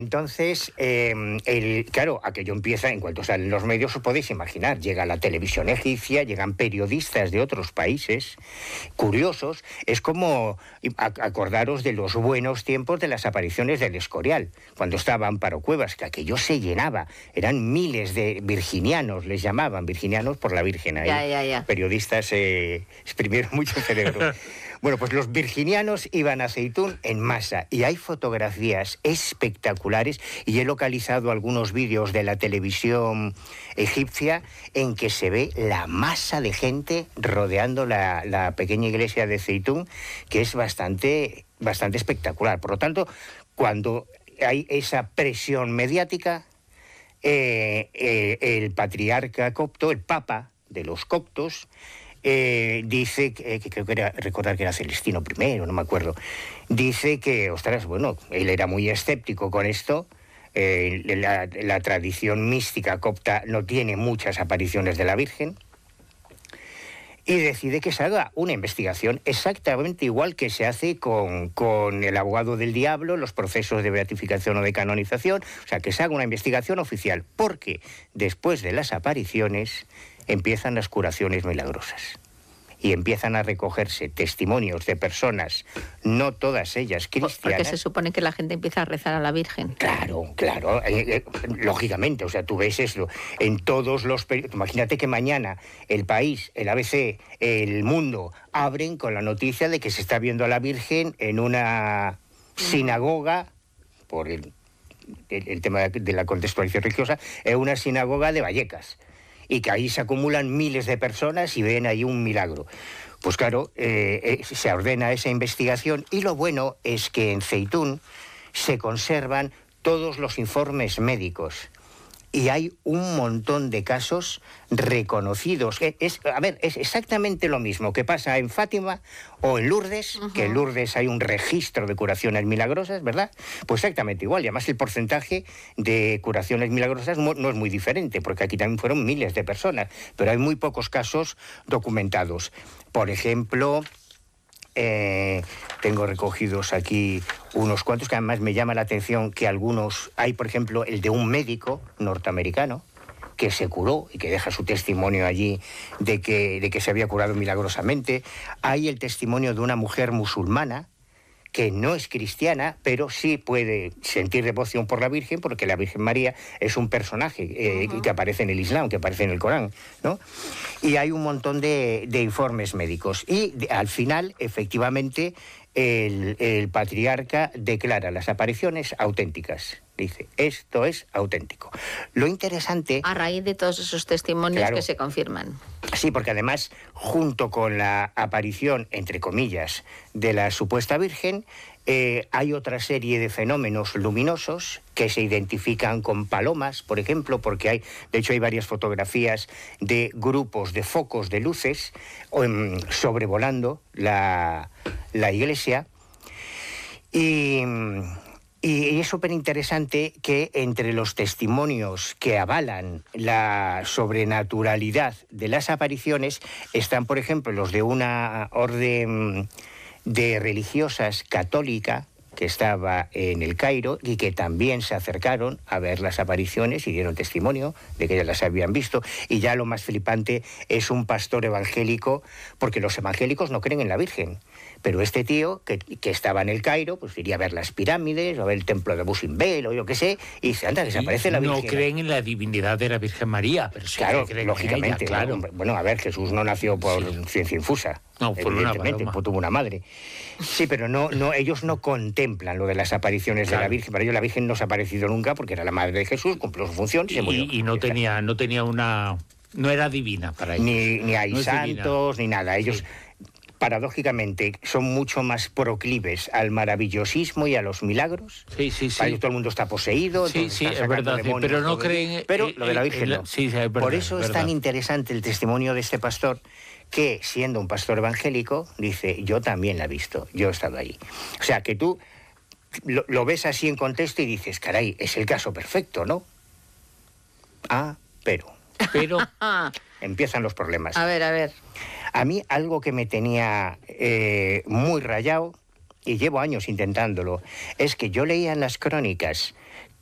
Entonces, claro, aquello empieza, en cuanto salen los medios, os podéis imaginar, llega la televisión egipcia, llegan periodistas de otros países, curiosos, es como acordaros de los buenos tiempos de las apariciones del Escorial, cuando estaba Amparo Cuevas, que aquello se llenaba, eran miles de virginianos, les llamaban, virginianos por la Virgen, ahí periodistas exprimieron mucho cerebro. Bueno, pues los virginianos iban a Zeitún en masa y hay fotografías espectaculares y he localizado algunos vídeos de la televisión egipcia en que se ve la masa de gente rodeando la pequeña iglesia de Zeitún, que es bastante espectacular. Por lo tanto, cuando hay esa presión mediática, el patriarca copto, el papa de los coptos, dice, que creo que recordar que era Celestino I, no me acuerdo, dice que, ostras, bueno, él era muy escéptico con esto, la tradición mística copta no tiene muchas apariciones de la Virgen, y decide que se haga una investigación exactamente igual que se hace con el abogado del diablo, los procesos de beatificación o de canonización, o sea, que se haga una investigación oficial, porque después de las apariciones empiezan las curaciones milagrosas y empiezan a recogerse testimonios de personas, no todas ellas cristianas. Porque se supone que la gente empieza a rezar a la Virgen. Claro, lógicamente, o sea, tú ves eso en todos los periódicos. Imagínate que mañana El País, el ABC, El Mundo abren con la noticia de que se está viendo a la Virgen en una sinagoga, por el tema de la contextualización religiosa, en una sinagoga de Vallecas, y que ahí se acumulan miles de personas y ven ahí un milagro. Pues claro, se ordena esa investigación y lo bueno es que en Zeitún se conservan todos los informes médicos y hay un montón de casos reconocidos. Es exactamente lo mismo que pasa en Fátima o en Lourdes, que en Lourdes hay un registro de curaciones milagrosas, ¿verdad? Pues exactamente igual, y además el porcentaje de curaciones milagrosas no es muy diferente, porque aquí también fueron miles de personas, pero hay muy pocos casos documentados. Por ejemplo, tengo recogidos aquí unos cuantos que además me llama la atención que algunos, hay por ejemplo el de un médico norteamericano que se curó y que deja su testimonio allí de que se había curado milagrosamente. Hay el testimonio de una mujer musulmana que no es cristiana, pero sí puede sentir devoción por la Virgen, porque la Virgen María es un personaje que aparece en el Islam, que aparece en el Corán, ¿no? Y hay un montón de informes médicos. Y al final, efectivamente, el patriarca declara las apariciones auténticas. Dice, esto es auténtico. Lo interesante... A raíz de todos esos testimonios, claro, que se confirman. Sí, porque además, junto con la aparición, entre comillas, de la supuesta Virgen, hay otra serie de fenómenos luminosos que se identifican con palomas, por ejemplo, porque de hecho hay varias fotografías de grupos de focos de luces sobrevolando la iglesia. Y es súper interesante que entre los testimonios que avalan la sobrenaturalidad de las apariciones están, por ejemplo, los de una orden de religiosas católica que estaba en el Cairo y que también se acercaron a ver las apariciones y dieron testimonio de que ya las habían visto. Y ya lo más flipante es un pastor evangélico, porque los evangélicos no creen en la Virgen. Pero este tío, que estaba en el Cairo, pues iría a ver las pirámides, o a ver el templo de Abu Simbel, o yo qué sé, y dice, anda, desaparece la Virgen. No creen en la divinidad de la Virgen María, pero sí, claro, creen lógicamente, en ella, claro. Bueno, a ver, Jesús no nació por ciencia infusa. No, por evidentemente, pues tuvo una madre. Sí, pero ellos no contemplan lo de las apariciones de la Virgen. Para ellos la Virgen no se ha aparecido nunca porque era la madre de Jesús, cumplió su función y se murió. Y no tenía una... No era divina para ellos. Ni hay santos, ni nada. Ellos... paradójicamente, son mucho más proclives al maravillosismo y a los milagros. Sí. Para ellos todo el mundo está poseído. Sí, es verdad, demonios, pero no creen... Pero lo de la Virgen no. Sí, es verdad, por eso es tan interesante el testimonio de este pastor, que siendo un pastor evangélico, dice, yo también la he visto, yo he estado ahí. O sea, que tú lo ves así en contexto y dices, caray, es el caso perfecto, ¿no? Pero... empiezan los problemas. A ver. A mí algo que me tenía muy rayado, y llevo años intentándolo, es que yo leía en las crónicas